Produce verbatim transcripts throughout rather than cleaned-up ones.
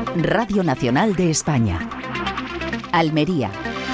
Radio Nacional de España. Almería.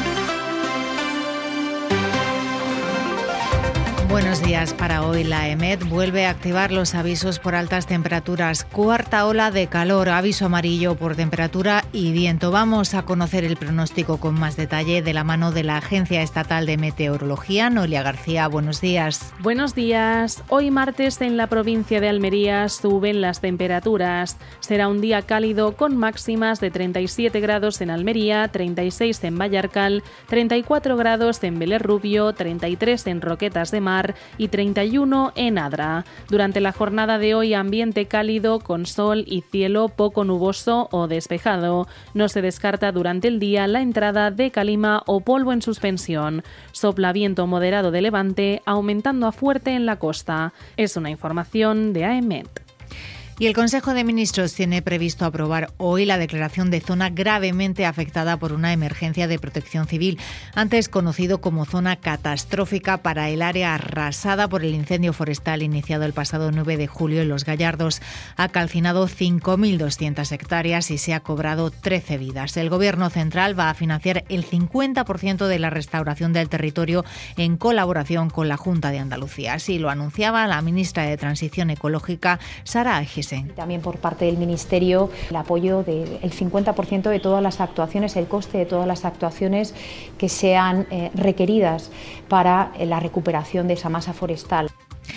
Buenos días. Para hoy la EMET vuelve a activar los avisos por altas temperaturas. Cuarta ola de calor, aviso amarillo por temperatura y viento. Vamos a conocer el pronóstico con más detalle de la mano de la Agencia Estatal de Meteorología. Noelia García, buenos días. Buenos días. Hoy martes en la provincia de Almería suben las temperaturas. Será un día cálido con máximas de treinta y siete grados en Almería, treinta y seis en Vallarcal, treinta y cuatro grados en Vélez Rubio, treinta y tres en Roquetas de Mar y treinta y uno en Adra. Durante la jornada de hoy, ambiente cálido con sol y cielo poco nuboso o despejado. No se descarta durante el día la entrada de calima o polvo en suspensión. Sopla viento moderado de levante, aumentando a fuerte en la costa. Es una información de AEMET. Y el Consejo de Ministros tiene previsto aprobar hoy la declaración de zona gravemente afectada por una emergencia de protección civil, antes conocido como zona catastrófica para el área arrasada por el incendio forestal iniciado el pasado nueve de julio en Los Gallardos. Ha calcinado cinco mil doscientas hectáreas y se ha cobrado trece vidas. El Gobierno central va a financiar el cincuenta por ciento de la restauración del territorio en colaboración con la Junta de Andalucía. Así lo anunciaba la ministra de Transición Ecológica, Sara Agis. También por parte del Ministerio el apoyo del cincuenta por ciento de todas las actuaciones, el coste de todas las actuaciones que sean eh, requeridas para eh, la recuperación de esa masa forestal.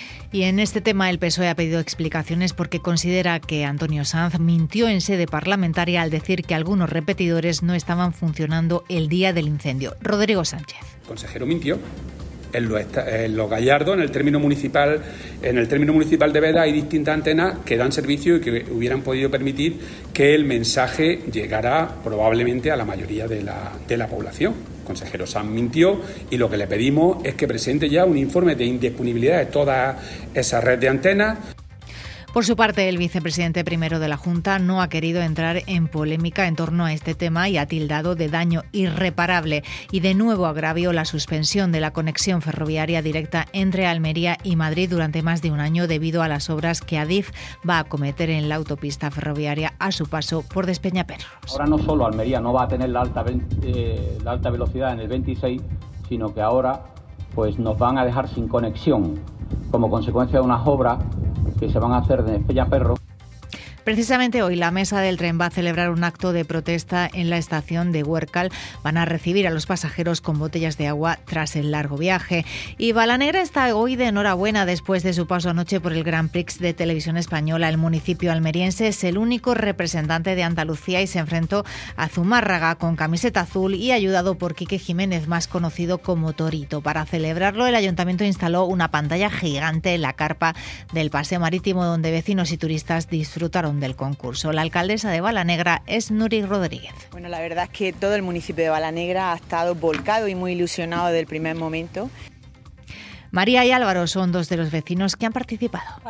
Y en este tema el P S O E ha pedido explicaciones porque considera que Antonio Sanz mintió en sede parlamentaria al decir que algunos repetidores no estaban funcionando el día del incendio. Rodrigo Sánchez. El consejero mintió. En los, en los Gallardos, en el término municipal, en el término municipal de Veda hay distintas antenas que dan servicio y que hubieran podido permitir que el mensaje llegara probablemente a la mayoría de la, de la población. El consejero Sanz mintió y lo que le pedimos es que presente ya un informe de indisponibilidad de toda esa red de antenas. Por su parte, el vicepresidente primero de la Junta no ha querido entrar en polémica en torno a este tema y ha tildado de daño irreparable y de nuevo agravio la suspensión de la conexión ferroviaria directa entre Almería y Madrid durante más de un año debido a las obras que Adif va a acometer en la autopista ferroviaria a su paso por Despeñaperros. Ahora no solo Almería no va a tener la alta, eh, la alta velocidad en el veintiséis, sino que ahora pues nos van a dejar sin conexión como consecuencia de unas obras que se van a hacer de Despeñaperros. Precisamente hoy la Mesa del Tren va a celebrar un acto de protesta en la estación de Huércal. Van a recibir a los pasajeros con botellas de agua tras el largo viaje. Y Balanegra está hoy de enhorabuena después de su paso anoche por el Grand Prix de Televisión Española. El municipio almeriense es el único representante de Andalucía y se enfrentó a Zumárraga con camiseta azul y ayudado por Quique Jiménez, más conocido como Torito. Para celebrarlo, el ayuntamiento instaló una pantalla gigante en la carpa del Paseo Marítimo donde vecinos y turistas disfrutaron del concurso. La alcaldesa de Balanegra es Nuri Rodríguez. Bueno, la verdad es que todo el municipio de Balanegra ha estado volcado y muy ilusionado desde el primer momento. María y Álvaro son dos de los vecinos que han participado.